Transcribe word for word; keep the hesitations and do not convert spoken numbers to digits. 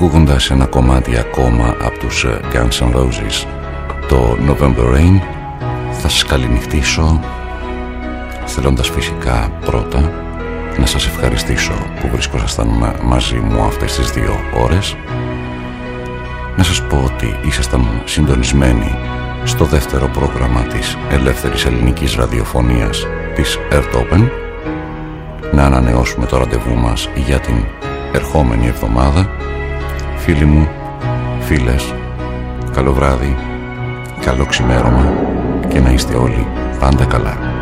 ακούγοντας ένα κομμάτι ακόμα από τους Guns N' Roses, το November Rain, θα σας καληνυχτήσω θέλοντας φυσικά πρώτα να σας ευχαριστήσω που βρίσκοσασταν μαζί μου αυτές τις δύο ώρες, να σας πω ότι ήσασταν συντονισμένοι στο δεύτερο πρόγραμμα της ελεύθερης ελληνικής ραδιοφωνίας της Earth Open. Να ανανεώσουμε το ραντεβού μας για την ερχόμενη εβδομάδα. Φίλοι μου, φίλες, καλό βράδυ, καλό ξημέρωμα και να είστε όλοι πάντα καλά.